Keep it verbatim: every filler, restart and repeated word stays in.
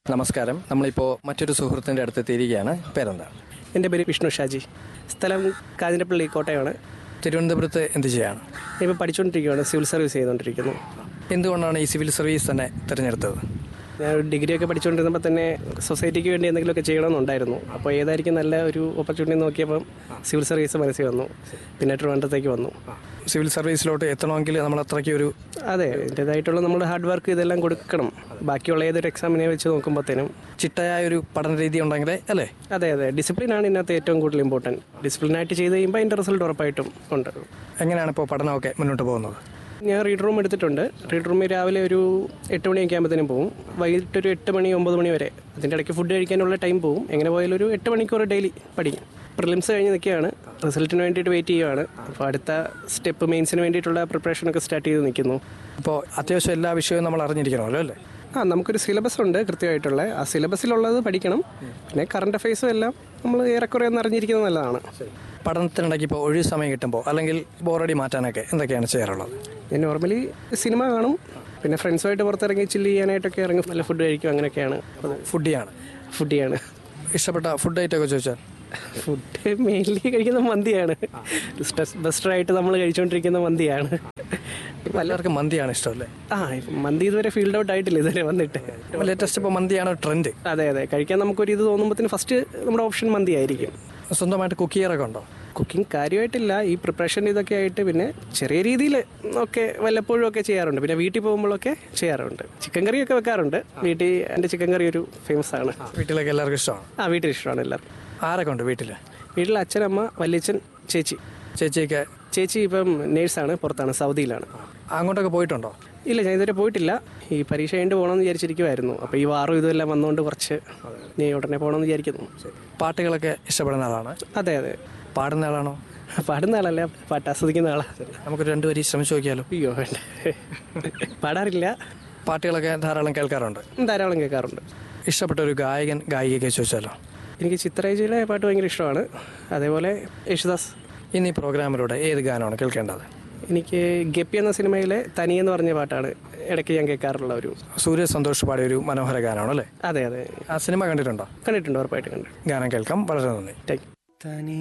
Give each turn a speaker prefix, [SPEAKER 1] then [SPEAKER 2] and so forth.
[SPEAKER 1] നമസ്കാരം. നമ്മളിപ്പോൾ മറ്റൊരു സുഹൃത്തിൻ്റെ അടുത്ത് എത്തിയിരിക്കുകയാണ്. പേരെന്താണ്?
[SPEAKER 2] എൻ്റെ പേര് വിഷ്ണു ഷാജി. സ്ഥലം കാഞ്ഞിരപ്പള്ളി, കോട്ടയമാണ്.
[SPEAKER 1] തിരുവനന്തപുരത്ത് എന്ത് ചെയ്യാണ്?
[SPEAKER 2] ഇപ്പോൾ പഠിച്ചുകൊണ്ടിരിക്കുകയാണ്, സിവിൽ സർവീസ് ചെയ്തുകൊണ്ടിരിക്കുന്നു.
[SPEAKER 1] എന്തുകൊണ്ടാണ് ഈ സിവിൽ സർവീസ് തന്നെ തിരഞ്ഞെടുത്തത്?
[SPEAKER 2] ഞാൻ ഡിഗ്രിയൊക്കെ പഠിച്ചുകൊണ്ടിരുന്നപ്പോൾ തന്നെ സൊസൈറ്റിക്ക് വേണ്ടി എന്തെങ്കിലുമൊക്കെ ചെയ്യണമെന്നുണ്ടായിരുന്നു. അപ്പോൾ ഏതായിരിക്കും നല്ല ഒരു ഓപ്പർച്യൂണിറ്റി നോക്കിയപ്പം സിവിൽ സർവീസ് മനസ്സിൽ വന്നു. പിന്നെ ട്രിവാൻഡ്രത്തേക്ക് വന്നു.
[SPEAKER 1] സിവിൽ സർവീസിലോട്ട് എത്തണമെങ്കിൽ നമ്മൾ അത്രയ്ക്ക് ഒരു
[SPEAKER 2] അതെ, അതിൻ്റേതായിട്ടുള്ള നമ്മുടെ ഹാർഡ് വർക്ക് ഇതെല്ലാം കൊടുക്കണം. ബാക്കിയുള്ള ഏതൊരു എക്സാമിനെ വെച്ച് നോക്കുമ്പോഴത്തേനും
[SPEAKER 1] ചിട്ടയായൊരു പഠന രീതി ഉണ്ടെങ്കിലേ അല്ലേ?
[SPEAKER 2] അതെ അതെ ഡിസിപ്ലിനാണ് ഇതിനകത്ത് ഏറ്റവും കൂടുതൽ ഇമ്പോർട്ടൻറ്റ്. ഡിസിപ്ലിനായിട്ട് ചെയ്ത് കഴിയുമ്പോൾ അതിൻ്റെ റിസൾട്ട് ഉറപ്പായിട്ടും ഉണ്ട്.
[SPEAKER 1] എങ്ങനെയാണ് ഇപ്പോൾ പഠനമൊക്കെ മുന്നോട്ട് പോകുന്നത്?
[SPEAKER 2] ഞാൻ റീഡ് റൂം എടുത്തിട്ടുണ്ട്. റീഡ് റൂമിൽ രാവിലെ ഒരു എട്ട് മണിയൊക്കെ ആകുമ്പോഴത്തേനും പോകും. വൈകിട്ടൊരു എട്ട് മണി ഒമ്പത് മണി വരെ. അതിൻ്റെ ഇടയ്ക്ക് ഫുഡ് കഴിക്കാനുള്ള ടൈം പോകും. എങ്ങനെ പോയാലും ഒരു എട്ട് മണിക്കൂർ ഡെയിലി പഠിക്കും. പ്രിലിംസ് കഴിഞ്ഞ് നിൽക്കുകയാണ്, റിസൾട്ടിന് വേണ്ടിയിട്ട് വെയിറ്റ് ചെയ്യുകയാണ്. അപ്പോൾ അടുത്ത സ്റ്റെപ്പ് മെയിൻസിന് വേണ്ടിയിട്ടുള്ള പ്രിപ്പറേഷനൊക്കെ സ്റ്റാർട്ട് ചെയ്ത് നിൽക്കുന്നു.
[SPEAKER 1] ഇപ്പോൾ അത്യാവശ്യം എല്ലാ വിഷയവും നമ്മൾ അറിഞ്ഞിരിക്കണമല്ലോ അല്ലേ?
[SPEAKER 2] ആ നമുക്കൊരു സിലബസ് ഉണ്ട് കൃത്യമായിട്ടുള്ള. ആ സിലബസിലുള്ളത് പഠിക്കണം. പിന്നെ കറണ്ട് അഫയേഴ്സും എല്ലാം നമ്മൾ ഏറെക്കുറെ ഒന്ന് അറിഞ്ഞിരിക്കുന്നത് നല്ലതാണ്.
[SPEAKER 1] പഠനത്തിനിടയ്ക്ക് ഇപ്പോൾ ഒഴിവ് സമയം കിട്ടുമ്പോൾ അല്ലെങ്കിൽ ബോറടി മാറ്റാനൊക്കെ എന്തൊക്കെയാണ് ചെയ്യാറുള്ളത്?
[SPEAKER 2] ഞാൻ നോർമലി സിനിമ കാണും. പിന്നെ ഫ്രണ്ട്സുമായിട്ട് പുറത്തിറങ്ങി ചില്ല് ചെയ്യാനായിട്ടൊക്കെ ഇറങ്ങും. നല്ല ഫുഡ് കഴിക്കും. അങ്ങനെയൊക്കെയാണ്.
[SPEAKER 1] ഫുഡിയാണ്
[SPEAKER 2] ഫുഡിയാണ്
[SPEAKER 1] ഇഷ്ടപ്പെട്ട ഫുഡ് ഐറ്റമൊക്കെ ചോദിച്ചാൽ?
[SPEAKER 2] ഫുഡ് മെയിൻലി കഴിക്കുന്ന മന്തിയാണ്. സ്ട്രെസ് ബസ്റ്ററായിട്ട് നമ്മൾ കഴിച്ചുകൊണ്ടിരിക്കുന്ന മന്തിയാണ്.
[SPEAKER 1] എല്ലാവർക്കും മന്തിയാണ് ഇഷ്ടമല്ലേ?
[SPEAKER 2] ആ മന്തി ഇതുവരെ ഫീൽഡ് ഔട്ട് ആയിട്ടില്ല ഇതുവരെ വന്നിട്ട്.
[SPEAKER 1] ലേറ്റസ്റ്റ് ഇപ്പോൾ മന്തിയാണ് ട്രെൻഡ്.
[SPEAKER 2] അതെ അതെ കഴിക്കാൻ നമുക്കൊരു ഇത് തോന്നുമ്പോഴത്തേന് ഫസ്റ്റ് നമ്മുടെ ഓപ്ഷൻ മന്തി ആയിരിക്കും.
[SPEAKER 1] സ്വന്തമായിട്ട് കുക്ക് ചെയ്യാറൊക്കെ ഉണ്ടോ?
[SPEAKER 2] കുക്കിംഗ് കാര്യമായിട്ടില്ല, ഈ പ്രിപ്പറേഷൻ ഇതൊക്കെ ആയിട്ട്. പിന്നെ ചെറിയ രീതിയിൽ ഒക്കെ വല്ലപ്പോഴും ഒക്കെ ചെയ്യാറുണ്ട്. പിന്നെ വീട്ടിൽ പോകുമ്പോഴൊക്കെ ചെയ്യാറുണ്ട്. ചിക്കൻ കറിയൊക്കെ വെക്കാറുണ്ട് വീട്ടിൽ. എൻ്റെ ചിക്കൻ കറി ഒരു ഫേമസ് ആണ്.
[SPEAKER 1] വീട്ടിലേക്ക് എല്ലാവർക്കും ഇഷ്ടമാണ്?
[SPEAKER 2] ആ വീട്ടിൽ ഇഷ്ടമാണ് എല്ലാവർക്കും.
[SPEAKER 1] ആരൊക്കെ ഉണ്ട് വീട്ടിൽ?
[SPEAKER 2] വീട്ടിൽ അച്ഛനമ്മ, വല്യച്ഛൻ, ചേച്ചി.
[SPEAKER 1] ചേച്ചിയൊക്കെ?
[SPEAKER 2] ചേച്ചി ഇപ്പം നേഴ്സാണ്, പുറത്താണ്, സൗദിയിലാണ്.
[SPEAKER 1] അങ്ങോട്ടൊക്കെ പോയിട്ടുണ്ടോ?
[SPEAKER 2] ഇല്ല, ഞാൻ ഇതുവരെ പോയിട്ടില്ല. ഈ പരീക്ഷ കഴിഞ്ഞിട്ട് പോകണമെന്ന് വിചാരിച്ചിരിക്കുമായിരുന്നു. അപ്പോൾ ഈ വാറും ഇതെല്ലാം വന്നുകൊണ്ട് കുറച്ച് ഞാൻ ഉടനെ പോകണമെന്ന് വിചാരിക്കുന്നു.
[SPEAKER 1] പാട്ടുകളൊക്കെ ഇഷ്ടപ്പെടുന്ന ആളാണ്?
[SPEAKER 2] അതെ അതെ.
[SPEAKER 1] പാടുന്ന ആളാണോ?
[SPEAKER 2] പാടുന്ന ആളല്ല, പാട്ട് ആസ്വദിക്കുന്ന ആളാണ്.
[SPEAKER 1] നമുക്ക് രണ്ടുപേരും ശ്രമിച്ചു നോക്കിയാലോ?
[SPEAKER 2] അയ്യോ വേണ്ട, പാടാറില്ല.
[SPEAKER 1] പാട്ടുകളൊക്കെ ധാരാളം കേൾക്കാറുണ്ട്?
[SPEAKER 2] ധാരാളം കേൾക്കാറുണ്ട്.
[SPEAKER 1] ഇഷ്ടപ്പെട്ട ഒരു ഗായകൻ ഗായികയൊക്കെ ചോദിച്ചാലോ?
[SPEAKER 2] എനിക്ക് ചിത്രേജിയുടെ പാട്ട് ഭയങ്കര ഇഷ്ടമാണ്. അതേപോലെ യേശുദാസ്.
[SPEAKER 1] ഇന്ന് ഈ പ്രോഗ്രാമിലൂടെ ഏത് ഗാനമാണ് കേൾക്കേണ്ടത്?
[SPEAKER 2] എനിക്ക് ഗപ്പി എന്ന സിനിമയിലെ തനിയെന്ന് പറഞ്ഞ പാട്ടാണ് ഇടയ്ക്ക് ഞാൻ കേൾക്കാറുള്ള ഒരു.
[SPEAKER 1] സൂര്യ സന്തോഷ് പാടിയ ഒരു മനോഹര ഗാനമാണ് അല്ലേ?
[SPEAKER 2] അതെ അതെ.
[SPEAKER 1] ആ സിനിമ കണ്ടിട്ടുണ്ടോ?
[SPEAKER 2] കണ്ടിട്ടുണ്ട്, ഉറപ്പായിട്ട് കണ്ടു.
[SPEAKER 1] ഗാനം കേൾക്കാം. വളരെ നന്ദി.
[SPEAKER 2] Thank you.